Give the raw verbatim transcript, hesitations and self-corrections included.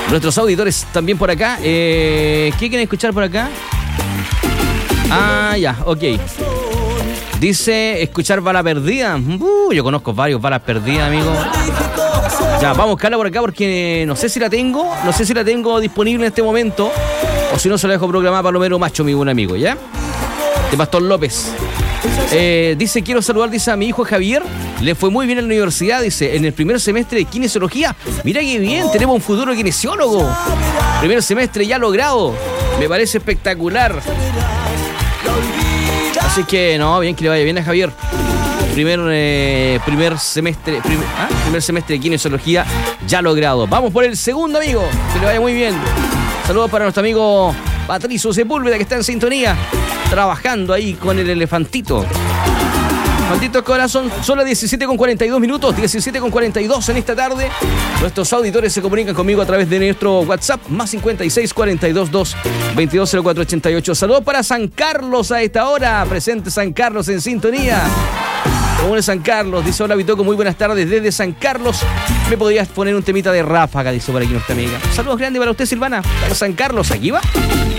Nuestros auditores también por acá. Eh, ¿Qué quieren escuchar por acá? Ah, ya, ok. Dice, escuchar Bala Perdida. Uh, yo conozco varios Balas Perdidas, amigo. Ya, vamos a buscarla por acá porque no sé si la tengo. No sé si la tengo disponible en este momento. O si no, se la dejo programada Palomero Macho, mi buen amigo, ¿ya? De Pastor López. Eh, dice, quiero saludar, dice, a mi hijo Javier. Le fue muy bien en la universidad, dice, en el primer semestre de kinesiología. Mira qué bien, tenemos un futuro kinesiólogo. Primer semestre ya logrado. Me parece espectacular. Así que, no, bien que le vaya bien a Javier. Primer, eh, primer semestre primer, ¿ah? primer semestre de kinesiología ya logrado. Vamos por el segundo, amigo. Que le vaya muy bien. Saludos para nuestro amigo Patricio Sepúlveda, que está en sintonía, trabajando ahí con el elefantito. Malditos corazón, son las diecisiete con cuarenta y dos minutos, diecisiete con cuarenta y dos en esta tarde. Nuestros auditores se comunican conmigo a través de nuestro WhatsApp, más cincuenta y seis, cuarenta y dos, dos, veintidós, cero cuatro, ochenta y ocho. Saludos para San Carlos a esta hora, presente San Carlos en sintonía. ¿Cómo es San Carlos? Dice, hola Bitoco, muy buenas tardes desde San Carlos. ¿Me podrías poner un temita de ráfaga? Dice por aquí nuestra amiga. Saludos grandes para usted, Silvana. Para San Carlos, ¿aquí va?